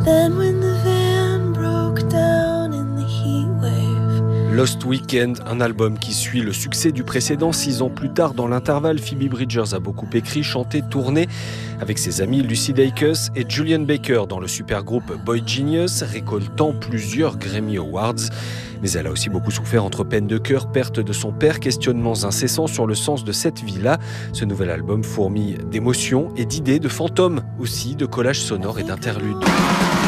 Then when the van broke down in the heat wave. Lost Weekend, un album qui suit le succès du précédent. 6 ans plus tard, dans l'intervalle, Phoebe Bridgers a beaucoup écrit, chanté, tourné avec ses amis Lucy Dacus et Julian Baker dans le supergroupe Boy Genius, récoltant plusieurs Grammy Awards. Mais elle a aussi beaucoup souffert entre peine de cœur, perte de son père, questionnements incessants sur le sens de cette vie-là. Ce nouvel album fourmille d'émotions et d'idées, de fantômes aussi, de collages sonores et d'interludes.